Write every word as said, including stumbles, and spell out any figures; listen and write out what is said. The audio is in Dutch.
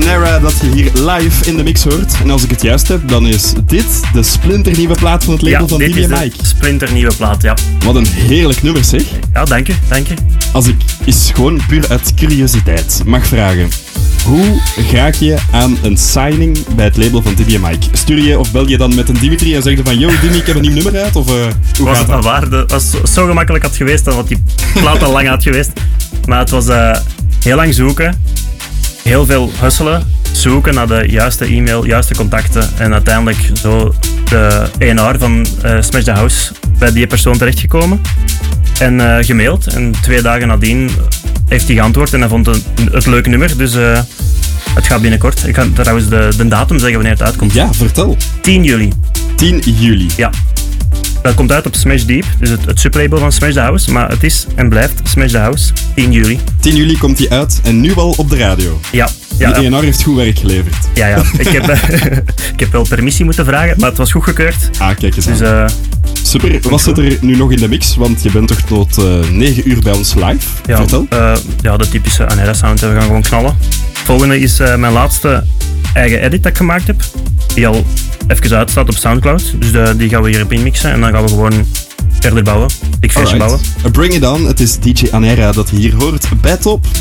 Anera dat je hier live in de mix hoort. En als ik het juist heb, dan is dit de splinternieuwe plaat van het label ja, van dit D J is Mike. de splinternieuwe plaat, ja. Wat een heerlijk nummer, zeg. Ja, dank je, dank je. Als ik eens gewoon puur uit curiositeit mag vragen. Hoe raak je aan een signing bij het label van D J Mike? Stuur je of bel je dan met een Dimitri en zeg je van yo Dimi, ik heb een nieuw nummer uit? Of uh, hoe was gaat het dat? maar waar. Het was zo gemakkelijk had geweest dan wat die plaat al lang had geweest. Maar het was uh, heel lang zoeken. Heel veel hustelen. Zoeken naar de juiste e-mail, juiste contacten. En uiteindelijk zo de E en R van uh, Smash the House bij die persoon terechtgekomen. En uh, gemaild. En twee dagen nadien heeft hij geantwoord en hij vond het een, het leuk nummer. Dus uh, het gaat binnenkort. Ik ga trouwens de, de datum zeggen wanneer het uitkomt. Ja, vertel. tien juli. tien juli. Ja. Dat komt uit op Smash Deep, dus het, het sublabel van Smash the House. Maar het is en blijft Smash the House. tien juli. tien juli komt hij uit en nu al op de radio. Ja. Ja, de ja. E en R heeft goed werk geleverd. Ja, ja. Ik heb, ik heb wel permissie moeten vragen, maar het was goedgekeurd. Ah, kijk eens aan. Dus, uh, super. Wat zit er nu nog in de mix? Want je bent toch tot uh, negen uur bij ons live? Ja, Vertel. Uh, ja, de typische Anera sound. We gaan gewoon knallen. Volgende is uh, mijn laatste eigen edit dat ik gemaakt heb. Die al even uitstaat op Soundcloud. Dus de, die gaan we hierop inmixen en dan gaan we gewoon verder bouwen. Big feestje bouwen. Bring it on. Het is D J Anera dat je hier hoort bij Top.